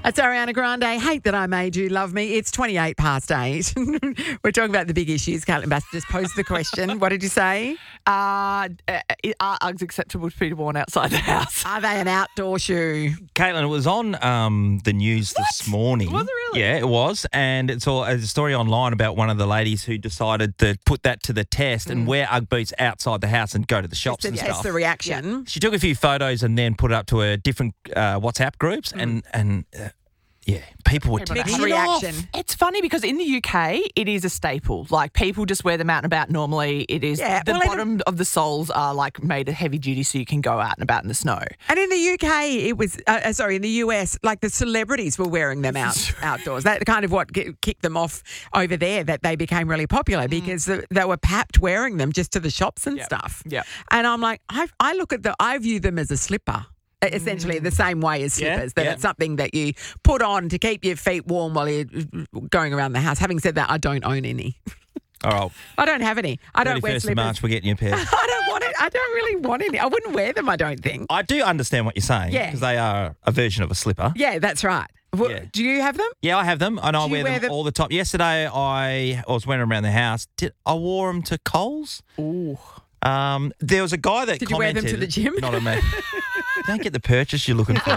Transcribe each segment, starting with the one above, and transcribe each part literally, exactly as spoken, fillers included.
That's Ariana Grande. Hate That I Made You Love Me. It's twenty-eight past eight. We're talking about the big issues. Caitlin Bassett just posed the question. What did you say? Uh, are Uggs acceptable to be worn outside the house? Are they an outdoor shoe? Caitlin, it was on um, the news What? this morning. Was it really? Yeah, it was. And it's all a story online about one of the ladies who decided to put that to the test and wear Ugg boots outside the house and go to the shops To and test stuff. the reaction. She took a few photos and then put it up to her different uh, WhatsApp groups and, and uh, yeah, people were People Mixed Turn it reaction. off. It's funny because in the U K, it is a staple. Like, people just wear them out and about normally. It is Yeah, the well, even- bottom of the soles are like made heavy duty so you can go out and about in the snow. And in the U K, it was, uh, uh, sorry, in the U S, like the celebrities were wearing them out outdoors. That kind of what ki- kicked them off over there, that they became really popular because the, they were papped wearing them just to the shops and Yep. stuff. Yep. And I'm like, I, I look at the, I view them as a slipper. Essentially the same way as Yeah, slippers, that yeah. it's something that you put on to keep your feet warm while you're going around the house. Having said that, I don't own any. All right. I don't have any. I don't wear thirty-first of slippers. March, we're getting you a pair. I don't want it. I don't really want any. I wouldn't wear them, I don't think. I do understand what you're saying Yeah. because they are a version of a slipper. Yeah, that's right. Well, Yeah. Do you have them? Yeah, I have them, and I Do you wear, wear them them- all the time. Yesterday, I, I was wearing them around the house. Did, I wore them to Coles. Ooh. Um, there was a guy that Did you wear them commented. to the gym? Not a me. Don't get the purchase you're looking for.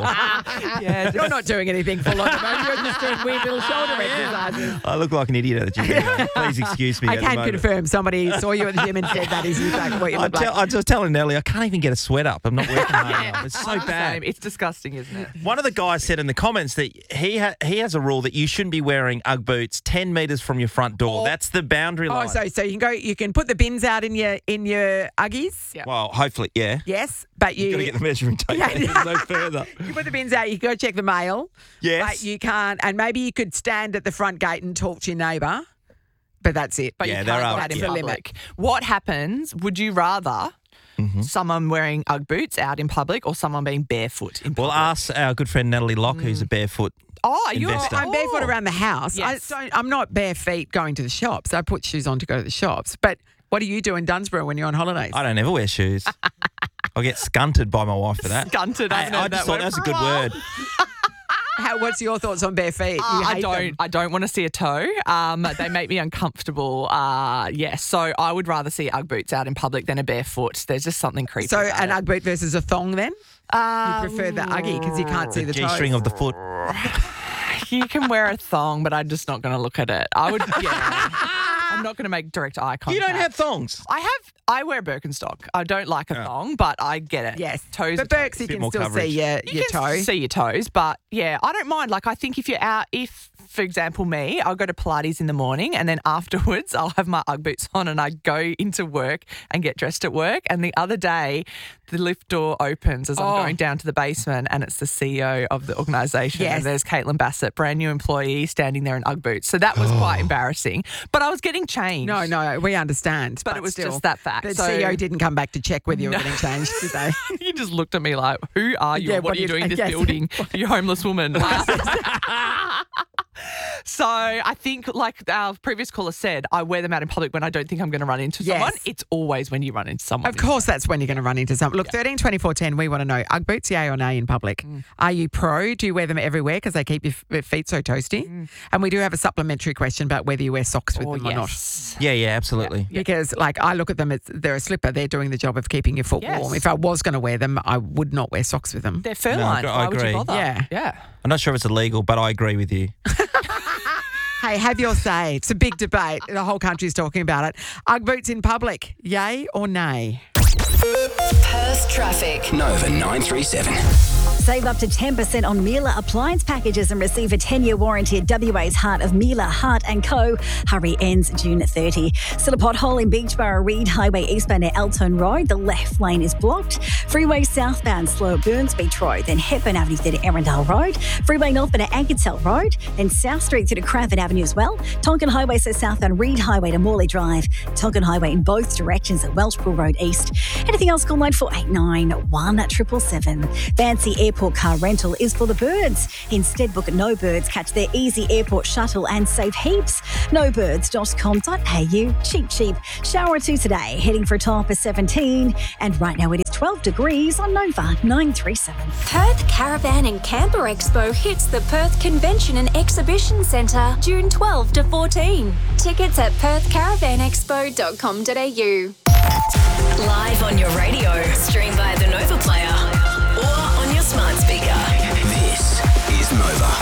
Yeah, You're not doing anything full on. You're just doing weird little shoulder exercises. I look like an idiot at the gym. anyway. Please excuse me. I at the can moment. confirm somebody saw you at the gym and said that is exactly what you I, look like. tell, I was telling Nelly, I can't even get a sweat up. I'm not working hard enough. It's so I'm the bad. same. It's disgusting, isn't it? One of the guys said in the comments that he ha- he has a rule that you shouldn't be wearing Ugg boots ten metres from your front door. Oh. That's the boundary Oh, line. so so you can go. You can put the bins out in your in your Uggies. Yeah. Well, hopefully, yeah. Yes, but you You've got to get the measuring tape. Yeah. There's no further. you put the bins out. You go check the mail. Yes. But you can't. And maybe you could stand at the front gate and talk to your neighbour. But that's it. But Yeah, you there can't are- go out in yeah. public. What happens? Would you rather Mm-hmm. someone wearing Ugg boots out in public or someone being barefoot in Well, public? ask our good friend Natalie Locke, who's a barefoot. oh, you're investor. I'm barefoot around the house. Yes. I don't, I'm not bare feet going to the shops. I put shoes on to go to the shops. But what do you do in Dunsborough when you're on holidays? I don't ever wear shoes. I'll get skunted by my wife for that. Skunted. Hey, I've heard I just that thought word that was a for good while. word. How, what's your thoughts on bare feet? Uh, you I hate don't. them. I don't want to see a toe. Um, they make me uncomfortable. Uh, yes, so I would rather see Ugg boots out in public than a barefoot. There's just something creepy. So about an it. Ugg boot versus a thong then? Uh, You prefer the Uggie because you can't see the toes. G-string of the foot. you can wear a thong, but I'm just not going to look at it. I would. Yeah, I'm not going to make direct eye contact. You don't have thongs. I have. I wear Birkenstock. I don't like a thong, but I get it. Yes. toes. But are toes. Berks, you Bit can more still coverage. see your, You your can toe. see your toes, but yeah, I don't mind. Like, I think if you're out, if, for example, me, I'll go to Pilates in the morning and then afterwards I'll have my Ugg boots on and I go into work and get dressed at work. And the other day, the lift door opens as I'm Oh. going down to the basement and it's the C E O of the organisation. Yes. And there's Caitlin Bassett, brand new employee, standing there in Ugg boots. So that was quite embarrassing. But I was getting changed. No, no, we understand. But it was still, just that fact. The So- C E O didn't come back to check whether you were getting changed, did they? You just looked at me like, who are you? Yeah, what, what are you do you- doing in this yes. building? You homeless woman. So I think, like our previous caller said, I wear them out in public when I don't think I'm going to run into Yes. someone. It's always when you run into someone. Of course, that's when you're going to run into something. Look, thirteen twenty-four ten, we want to know, Ugg boots, yay or nay in public? Mm. Are you pro? Do you wear them everywhere because they keep your f- feet so toasty? And we do have a supplementary question about whether you wear socks with Oh, them or not. yes. Yeah, yeah, absolutely. Because, like, I look at them, it's, they're a slipper. They're doing the job of keeping your foot Yes. warm. If I was going to wear them, I would not wear socks with them. They're fur No, I lined. gr- I Why would agree. you bother? Yeah. Yeah. I'm not sure if it's illegal, but I agree with you. Hey, have your say. It's a big debate. The whole country's talking about it. Ugg boots in public, yay or nay? Perth traffic. Nova nine three seven. Save up to ten percent on Miele appliance packages and receive a ten-year warranty at W A's heart of Miele, Hart and Co. Hurry ends June thirtieth. Still a pothole in Beachborough Reed Highway eastbound at Elton Road. The left lane is blocked. Freeway southbound slow at Burns Beach Road, then Hepburn Avenue through to Arundel Road. Freeway northbound at Ankersell Road, then South Street through to Cranford Avenue as well. Tonkin Highway so southbound Reed Highway to Morley Drive. Tonkin Highway in both directions at Welshpool Road East. Anything else, call nine four eight nine, one seven seven seven. Fancy Airport car rental is for the birds. Instead, book at No Birds. Catch their easy airport shuttle and save heaps. no birds dot com dot a u. Cheap, cheap. Shower or two today. Heading for a top of seventeen. And right now it is twelve degrees on Nova nine three seven. Perth Caravan and Camper Expo hits the Perth Convention and Exhibition Centre June twelfth to fourteen. Tickets at perth caravan expo dot com dot a u. Live on your radio, stream via the Nova Player, or on your smart speaker. This is Nova.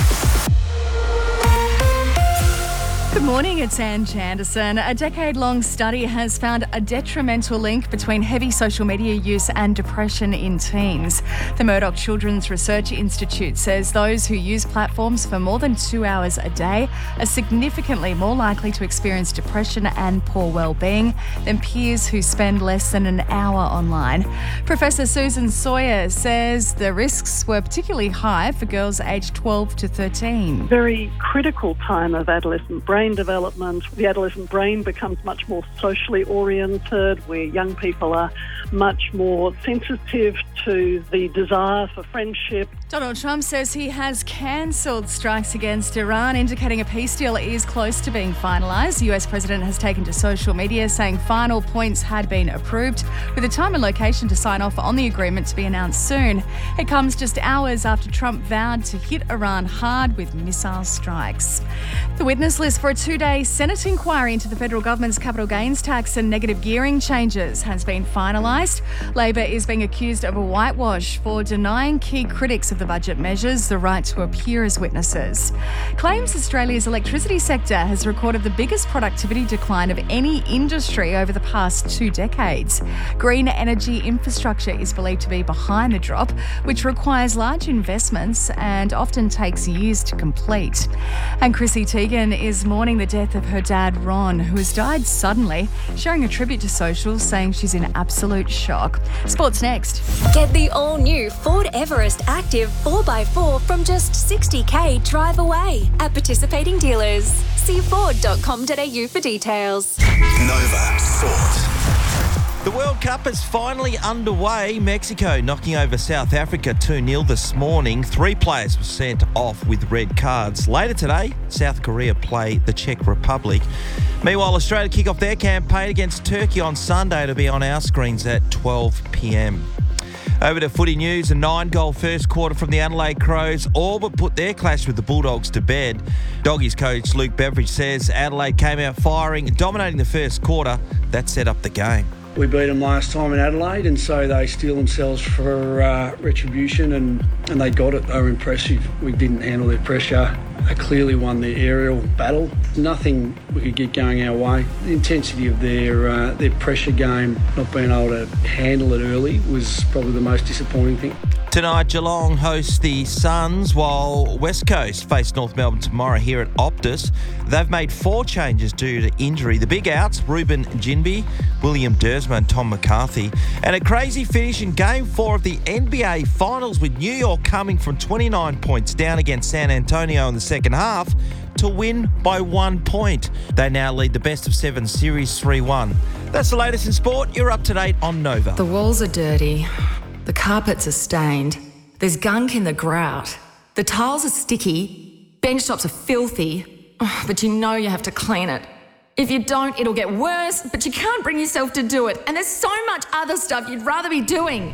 Good morning, it's Anne Chanderson. A decade-long study has found a detrimental link between heavy social media use and depression in teens. The Murdoch Children's Research Institute says those who use platforms for more than two hours a day are significantly more likely to experience depression and poor well-being than peers who spend less than an hour online. Professor Susan Sawyer says the risks were particularly high for girls aged twelve to thirteen. Very critical time of adolescent brain development. The adolescent brain becomes much more socially oriented, where young people are much more sensitive to the desire for friendship. Donald Trump says he has cancelled strikes against Iran, indicating a peace deal is close to being finalised. The U S president has taken to social media saying final points had been approved, with a time and location to sign off on the agreement to be announced soon. It comes just hours after Trump vowed to hit Iran hard with missile strikes. The witness list for a two-day Senate inquiry into the federal government's capital gains tax and negative gearing changes has been finalised. Labor is being accused of a whitewash for denying key critics of the budget measures the right to appear as witnesses. Claims Australia's electricity sector has recorded the biggest productivity decline of any industry over the past two decades. Green energy infrastructure is believed to be behind the drop, which requires large investments and often takes years to complete. And Chrissy Teigen is mourning the death of her dad, Ron, who has died suddenly, sharing a tribute to socials, saying she's in absolute shock. Sports next. Get the all-new Ford Everest Active four by four from just sixty k drive away at participating dealers. See ford dot com dot a u for details. Nova Sport. The World Cup is finally underway. Mexico knocking over South Africa two nil this morning. Three players were sent off with red cards. Later today, South Korea play the Czech Republic. Meanwhile, Australia kick off their campaign against Turkey on Sunday to be on our screens at twelve p m. Over to footy news, a nine-goal first quarter from the Adelaide Crows all but put their clash with the Bulldogs to bed. Doggies coach Luke Beveridge says Adelaide came out firing, dominating the first quarter. That set up the game. We beat them last time in Adelaide, and so they steel themselves for uh, retribution, and, and they got it. They were impressive. We didn't handle their pressure. They clearly won the aerial battle. Nothing we could get going our way. The intensity of their uh, their pressure game, not being able to handle it early, was probably the most disappointing thing. Tonight, Geelong hosts the Suns, while West Coast face North Melbourne tomorrow here at Optus. They've made four changes due to injury. The big outs, Ruben Ginbey, William Dersma and Tom McCarthy. And a crazy finish in Game four of the N B A Finals, with New York coming from twenty-nine points down against San Antonio in the second half to win by one point. They now lead the best of seven series three one. That's the latest in sport. You're up to date on Nova. The walls are dirty. The carpets are stained. There's gunk in the grout. The tiles are sticky. Bench tops are filthy. Oh, but you know you have to clean it. If you don't, it'll get worse, but you can't bring yourself to do it. And there's so much other stuff you'd rather be doing.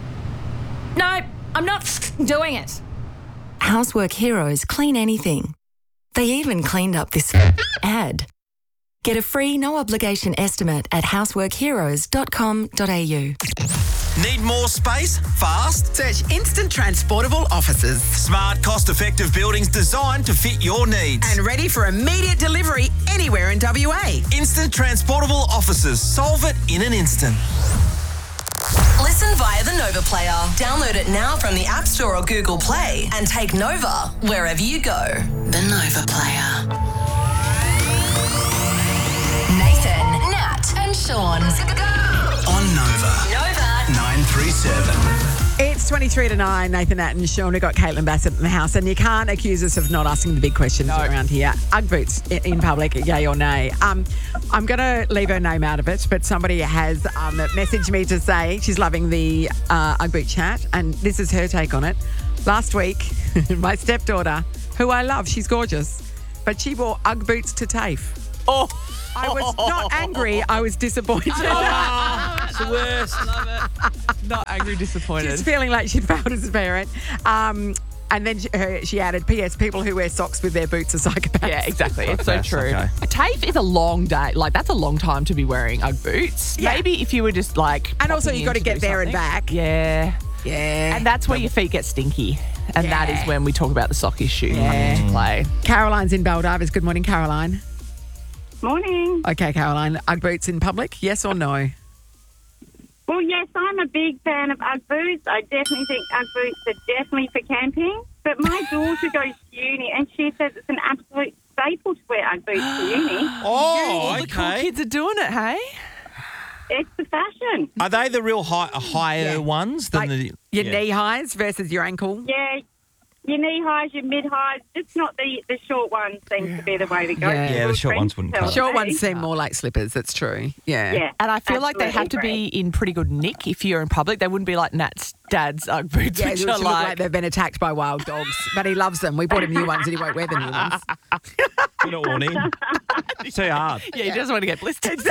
No, I'm not doing it. Housework Heroes clean anything. They even cleaned up this ad. Get a free, no-obligation estimate at housework heroes dot com dot a u. Need more space? Fast? Search Instant Transportable Offices. Smart, cost-effective buildings designed to fit your needs. And ready for immediate delivery anywhere in W A. Instant Transportable Offices. Solve it in an instant. Listen via the Nova Player. Download it now from the App Store or Google Play and take Nova wherever you go. The Nova Player. Nathan, Nat and Sean. On Nova. Nova. nine three seven. It's twenty-three to nine. Nathan, Nat and Sean. We've got Caitlin Bassett in the house, and you can't accuse us of not asking the big questions No. around here. Ugg boots in, in public, yay or nay? Um, I'm going to leave her name out of it, but somebody has um, messaged me to say she's loving the uh, Ugg boot chat, and this is her take on it. Last week, my stepdaughter, who I love, she's gorgeous, but she wore Ugg boots to TAFE. Oh. I was not angry, I was disappointed. the worst. Not angry, disappointed. She's feeling like she'd failed as a parent. Um, and then she, her, she added, P S people who wear socks with their boots are psychopaths. Yeah, exactly. It's so Yes, true. okay. A TAFE is a long day. Like, that's a long time to be wearing Ugg boots. Yeah. Maybe if you were just like. And also popping you got to in get do there and something. back. Yeah. Yeah. And that's where your feet get stinky. And that Yeah. is when we talk about the sock issue Yeah. coming into play. Caroline's in Baldarvis. Good morning, Caroline. Morning. Okay, Caroline. Ugg boots in public, yes or no? Well, yes, I'm a big fan of Ugg boots. I definitely think Ugg boots are definitely for camping. But my daughter goes to uni and she says it's an absolute staple to wear Ugg boots to uni. Oh, All the cool okay. kids are doing it, hey? It's the fashion. Are they the real high, higher Yeah. ones than Like the your yeah. knee highs versus your ankle? Yeah, your knee highs, your mid highs, just not the, the short ones seems to be the way to go. Yeah. Yeah, the short ones wouldn't Tell cut it. Short me. ones seem more like slippers, that's true. Yeah. Yeah. And I feel like they have absolutely to be agree. in pretty good nick if you're in public. They wouldn't be like Nat's dad's Ugg boots, Yeah, which which are look like, like. they've been attacked by wild dogs. But he loves them. We bought him new ones and he won't wear the new ones. You don't want him. It's too hard. yeah, you just want to get blistered.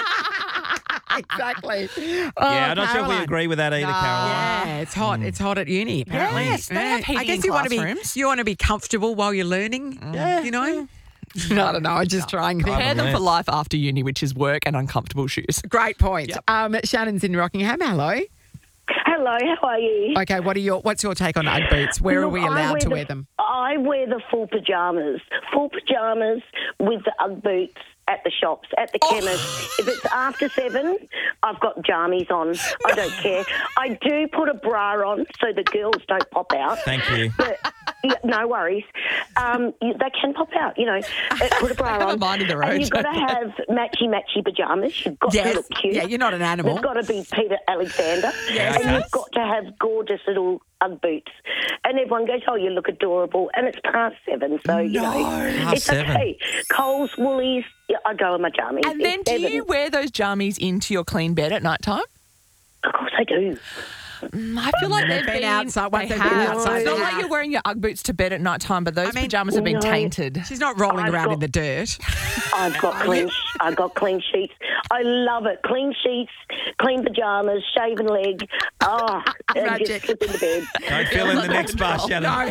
Exactly. Yeah, Oh, I'm not sure if we Caroline. agree with that either, Caroline. Yeah, it's hot. It's hot at uni, apparently. Yes, they have heating I guess in you want to be classrooms. you want to be comfortable while you're learning. Yeah. You know? I don't know. I'm just trying things. Prepare them Yeah. for life after uni, which is work and uncomfortable shoes. Great point. Um, Shannon's in Rockingham. Hello. Hello, how are you? Okay, what are your what's your take on Ugg boots? Where are Look, we I allowed to the- wear them? I wear the full pyjamas. Full pyjamas with the Ugg boots at the shops, at the chemist. If it's after seven, I've got jammies on. I don't care. I do put a bra on so the girls don't pop out. Thank you. But, yeah, no worries. Um, you, they can pop out, you know. Uh, Put a bra Have a on. mind of their own, and you've got to don't they? have matchy-matchy pyjamas. You've got Yes. to look cute. Yeah, you're not an animal. They've got to be Peter Alexander. Yes. And Okay. you've got to have gorgeous little Ugg boots. And everyone goes, oh, you look adorable. And it's past seven, so, you know, Past it's seven. okay. Coles, Woolies, yeah, I go in my jammies. And then It's do seven. you wear those jammies into your clean bed at night time? Of course I do. Mm, I feel like They've they've been outside- once They they've been have. outside, It's not they like have. you're wearing your Ugg boots to bed at night time, but those I mean, pajamas have been no. tainted. She's not rolling I've around got- in the dirt. I've got clean. I've got clean sheets. I love it. Clean sheets, clean pajamas, shaven leg. Oh, and Magic. just slip into bed. Don't fill in the next bar, Shannon.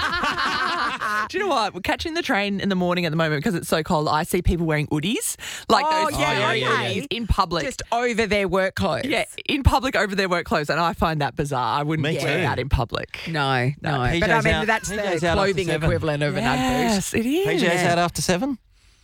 Do you know what? We're catching the train in the morning at the moment because it's so cold. I see people wearing hoodies, like Oh, those yeah, furry yeah, yeah. hoodies in public. Just over their work clothes. yeah, in public over their work clothes, and I find that bizarre. I wouldn't Me wear too. that in public. No, no. P J's but I mean, out- that's P the J's out after clothing seven. equivalent of an Ugg boot. Yes, it is. P J's out after seven?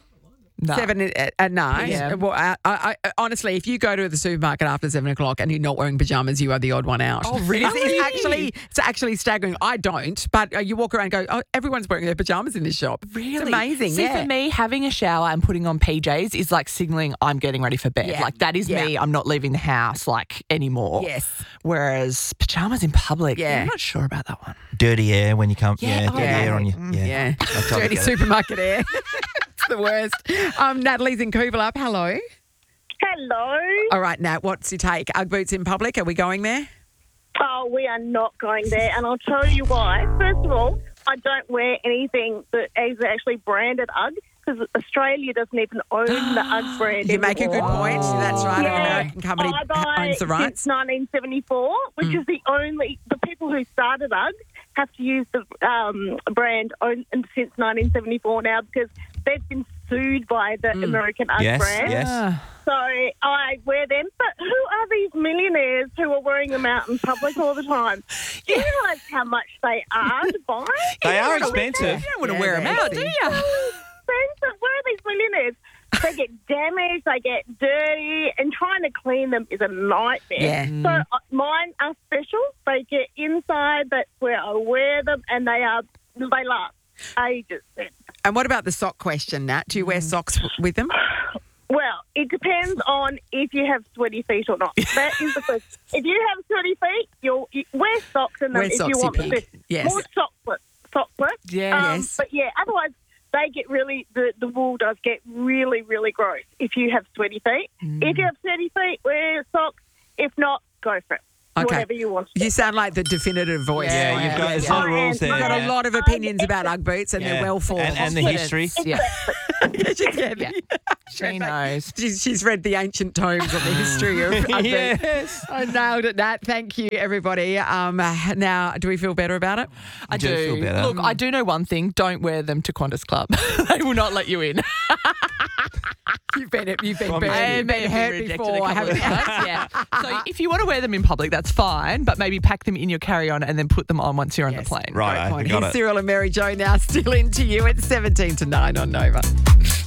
No. Seven at, at night. Yeah. Well, I, I, I, honestly, if you go to the supermarket after seven o'clock and you're not wearing pajamas, you are the odd one out. Oh, It's, really? it's actually, it's actually staggering. I don't, but uh, you walk around and go, oh, everyone's wearing their pajamas in this shop. Really? It's amazing. See, yeah. for me, having a shower and putting on P Js is like signaling I'm getting ready for bed. Yeah. Like that is Yeah. me. I'm not leaving the house like anymore. Yes. Whereas pajamas in public, Yeah. I'm not sure about that one. Dirty air when you come. Yeah, Yeah, oh, dirty yeah. air on you. Mm, Yeah. yeah. I totally Dirty get it. supermarket air. It's the worst. Um, Natalie's in Coolbellup. Hello. Hello. All right, Nat, what's your take? Ugg boots in public? Are we going there? Oh, we are not going there, and I'll tell you why. First of all, I don't wear anything that is actually branded Ugg because Australia doesn't even own the Ugg brand. You make a good anymore. point. That's right. Yeah. An American company I buy owns the rights. since nineteen seventy-four, which Mm. is the only the people who started Ugg have to use the um, brand own, since nineteen seventy-four now because they've been sued by the American Ugg Yes, brand. yes. So I wear them. But who are these millionaires who are wearing them out in public all the time? Do you realise how much they are to buy? They are You know, expensive. You don't want to Yeah, wear them they're out, do you? expensive. Where are these millionaires? They get damaged, they get dirty, and trying to clean them is a nightmare. Yeah. So uh, mine are special. They get inside. That's where I wear them, and they are they last ages. And what about the sock question, Nat? Do you wear socks w- with them? Well, it depends on if you have sweaty feet or not. That is the first. If you have sweaty feet, you'll you wear socks in them Wear if you socksy want pig. the Yes. more sockless. Sockless. Yeah. Um, Yes. But yeah, otherwise they get really the, the wool does get really really gross if you have sweaty feet. If you have sweaty feet, wear socks. If not, go for it. Okay. whatever you want. You sound like the definitive voice. Yeah, you've got there's a lot of rules there. You've got a yeah. lot of opinions about Ugg boots, and Yeah. they're well formed. And, and the history. Yeah. yeah. She knows. She's, she's read the ancient tomes on the history of Ugg boots. Yes. I nailed it, Nat. Thank you, everybody. Um, now, do we feel better about it? I do do. feel better. Look, I do know one thing. Don't wear them to Qantas Club. They will not let you in. You've been, you've been, From burned, you. you've been hurt rejected a before, couple of haven't you? times, yeah. So if you want to wear them in public, that's fine, but maybe pack them in your carry-on and then put them on once you're on the plane. Right, Great point. got Here's it. Cyril and Mary Jo now, still into you at seventeen to nine on Nova.